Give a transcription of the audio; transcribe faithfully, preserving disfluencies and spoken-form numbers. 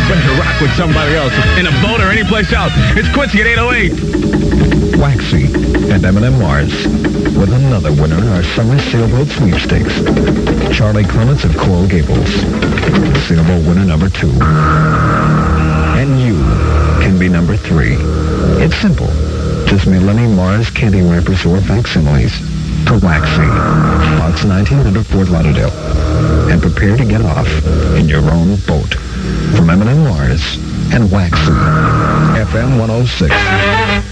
ready to rock with somebody else in a boat or anyplace else. It's Quincy at eight oh eight. Waxy and M and M Mars with another winner in our summer sailboat sweepstakes. Charlie Clements of Coral Gables, sailboat winner number two. And you can be number three. It's simple. Just mail any Mars candy wrappers or facsimiles to Waxy, Box nineteen hundred Fort Lauderdale, and prepare to get off in your own boat. From M and M Mars and Waxy, F M one oh six.